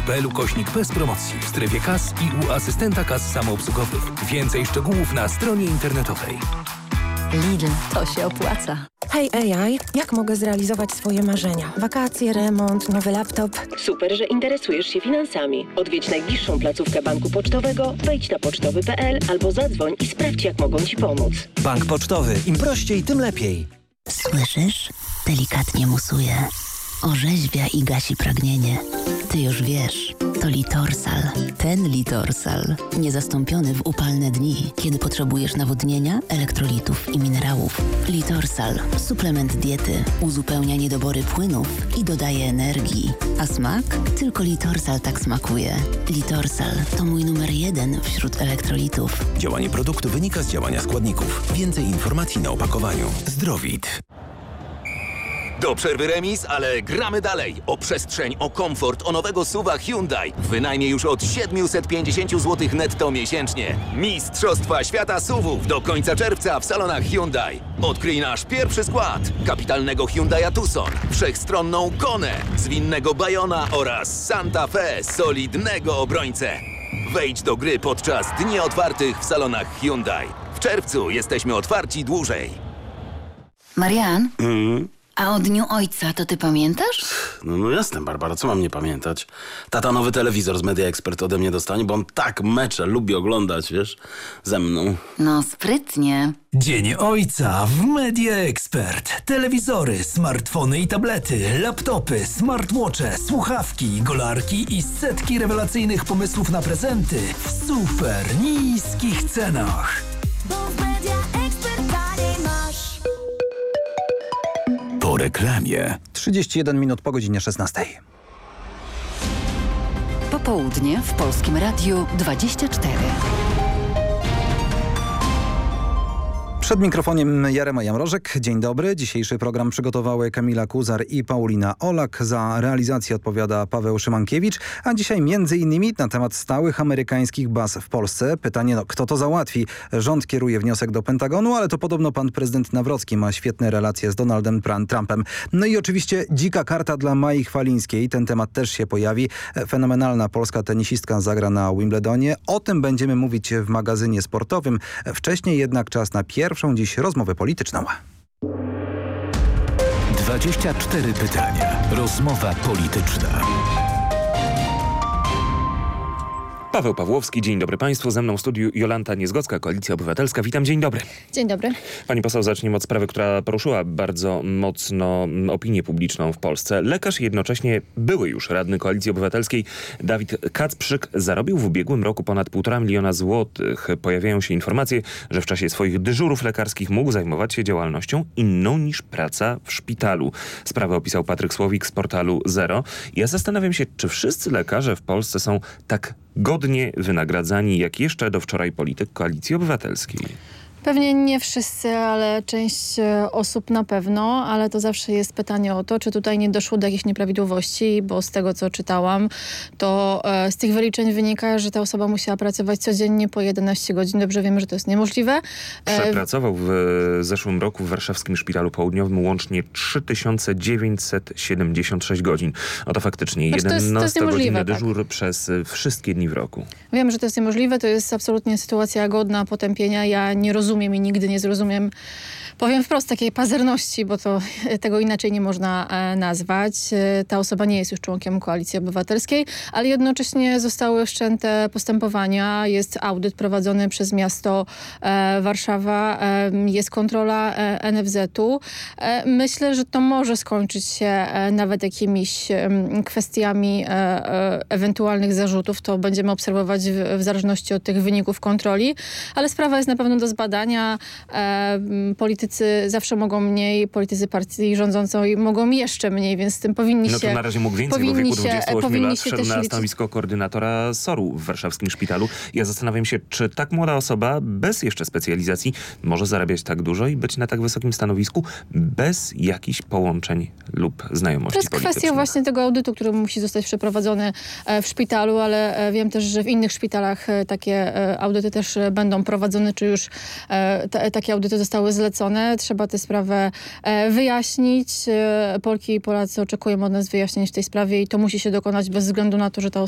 lidl.pl/bez promocji w strefie kas i u asystenta kas samoobsługowych. Więcej szczegółów na stronie internetowej. Lidl, to się opłaca. Hej AI, jak mogę zrealizować swoje marzenia? Wakacje, remont, nowy laptop. Super, że interesujesz się finansami. Odwiedź najbliższą placówkę banku pocztowego, wejdź na pocztowy.pl albo zadzwoń i sprawdź, jak mogą Ci pomóc. Bank pocztowy. Im prościej, tym lepiej. Słyszysz? Delikatnie musuje. Orzeźwia i gasi pragnienie. Ty już wiesz, to Litorsal. Ten Litorsal. Niezastąpiony w upalne dni, kiedy potrzebujesz nawodnienia, elektrolitów i minerałów. Litorsal. Suplement diety. Uzupełnia niedobory płynów i dodaje energii. A smak? Tylko Litorsal tak smakuje. Litorsal to mój numer 1 wśród elektrolitów. Działanie produktu wynika z działania składników. Więcej informacji na opakowaniu. Zdrowit. Do przerwy remis, ale gramy dalej. O przestrzeń, o komfort, o nowego SUV-a Hyundai. Wynajmie już od 750 zł netto miesięcznie. Mistrzostwa świata SUV-ów do końca czerwca w salonach Hyundai. Odkryj nasz pierwszy skład. Kapitalnego Hyundai'a Tucson, wszechstronną Konę, zwinnego Bayona oraz Santa Fe, solidnego obrońcę. Wejdź do gry podczas dni otwartych w salonach Hyundai. W czerwcu jesteśmy otwarci dłużej. Marian? A o Dniu Ojca to ty pamiętasz? No jasne, Barbara, co mam nie pamiętać? Tata nowy telewizor z Media Expert ode mnie dostanie, bo on tak mecze lubi oglądać, wiesz, ze mną. No sprytnie. Dzień Ojca w Media Expert. Telewizory, smartfony i tablety, laptopy, smartwatche, słuchawki, golarki i setki rewelacyjnych pomysłów na prezenty w super niskich cenach. Bo w Media Expert taniej masz. Po reklamie. 31 minut po godzinie 16. Popołudnie w Polskim Radiu 24. Przed mikrofonem Jarema Jamrożek. Dzień dobry. Dzisiejszy program przygotowały Kamila Kuzar i Paulina Olak. Za realizację odpowiada Paweł Szymankiewicz. A dzisiaj m.in. na temat stałych amerykańskich baz w Polsce. Pytanie, kto to załatwi? Rząd kieruje wniosek do Pentagonu, ale to podobno pan prezydent Nawrocki ma świetne relacje z Donaldem Trumpem. No i oczywiście dzika karta dla Mai Chwalińskiej. Ten temat też się pojawi. Fenomenalna polska tenisistka zagra na Wimbledonie. O tym będziemy mówić w magazynie sportowym. Wcześniej jednak czas na pierwszą dziś rozmowę polityczną. 24 pytania. Rozmowa polityczna. Paweł Pawłowski, dzień dobry Państwu. Ze mną w studiu Jolanta Niezgocka, Koalicja Obywatelska. Witam, dzień dobry. Dzień dobry. Pani poseł, zaczniemy od sprawy, która poruszyła bardzo mocno opinię publiczną w Polsce. Lekarz i jednocześnie były już radny Koalicji Obywatelskiej Dawid Kacprzyk zarobił w ubiegłym roku ponad 1,5 miliona złotych. Pojawiają się informacje, że w czasie swoich dyżurów lekarskich mógł zajmować się działalnością inną niż praca w szpitalu. Sprawę opisał Patryk Słowik z portalu Zero. Ja zastanawiam się, czy wszyscy lekarze w Polsce są tak godnie wynagradzani jak jeszcze do wczoraj polityk Koalicji Obywatelskiej. Pewnie nie wszyscy, ale część osób na pewno, ale to zawsze jest pytanie o to, czy tutaj nie doszło do jakichś nieprawidłowości, bo z tego, co czytałam, to z tych wyliczeń wynika, że ta osoba musiała pracować codziennie po 11 godzin. Dobrze wiemy, że to jest niemożliwe. Przepracował w zeszłym roku w warszawskim Szpitalu Południowym łącznie 3976 godzin. Oto faktycznie 11-godzinny dyżur przez wszystkie dni w roku. Wiem, że to jest niemożliwe, to jest absolutnie sytuacja godna potępienia. Ja nie rozumiem i nigdy nie zrozumiem, powiem wprost, takiej pazerności, bo to tego inaczej nie można nazwać. Ta osoba nie jest już członkiem Koalicji Obywatelskiej, ale jednocześnie zostały wszczęte postępowania. Jest audyt prowadzony przez miasto Warszawa, jest kontrola NFZ-u. Myślę, że to może skończyć się nawet jakimiś kwestiami ewentualnych zarzutów. To będziemy obserwować w zależności od tych wyników kontroli, ale sprawa jest na pewno do zbadania. Politycy zawsze mogą mniej, politycy partii rządzącej mogą jeszcze mniej, więc z tym powinni się... No to na razie mógł więcej, bo w wieku 28 lat wszedł na stanowisko koordynatora SOR-u w warszawskim szpitalu. Ja zastanawiam się, czy tak młoda osoba bez jeszcze specjalizacji może zarabiać tak dużo i być na tak wysokim stanowisku bez jakichś połączeń lub znajomości politycznych. To jest kwestia właśnie tego audytu, który musi zostać przeprowadzony w szpitalu, ale wiem też, że w innych szpitalach takie audyty też będą prowadzone, czy już takie audyty zostały zlecone. Trzeba tę sprawę wyjaśnić. Polki i Polacy oczekują od nas wyjaśnień w tej sprawie i to musi się dokonać bez względu na to, że ta